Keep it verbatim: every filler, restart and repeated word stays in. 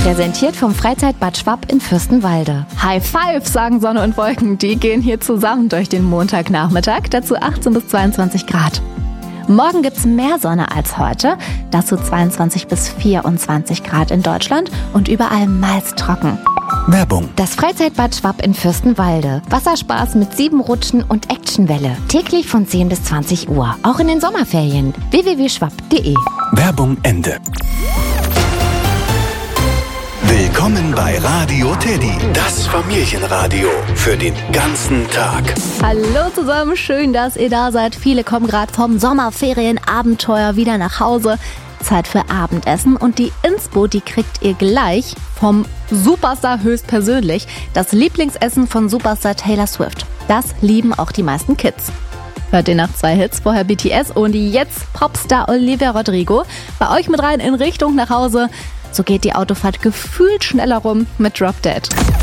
Präsentiert vom Freizeitbad Schwapp in Fürstenwalde. High Five, sagen Sonne und Wolken. Die gehen hier zusammen durch den Montagnachmittag. Dazu achtzehn bis zweiundzwanzig Grad. Morgen gibt's mehr Sonne als heute. Dazu zweiundzwanzig bis vierundzwanzig Grad in Deutschland und überall meist trocken. Werbung. Das Freizeitbad Schwapp in Fürstenwalde. Wasserspaß mit sieben Rutschen und Actionwelle. Täglich von zehn bis zwanzig Uhr. Auch in den Sommerferien. w w w punkt schwapp punkt de. Werbung Ende. Willkommen bei Radio Teddy, das Familienradio für den ganzen Tag. Hallo zusammen, schön, dass ihr da seid. Viele kommen gerade vom Sommerferienabenteuer wieder nach Hause. Zeit für Abendessen und die Inspo, die kriegt ihr gleich vom Superstar höchstpersönlich. Das Lieblingsessen von Superstar Taylor Swift. Das lieben auch die meisten Kids. Hört ihr nach zwei Hits, vorher B T S und jetzt Popstar Olivia Rodrigo. Bei euch mit rein in Richtung nach Hause. So geht die Autofahrt gefühlt schneller rum mit Drop Dead.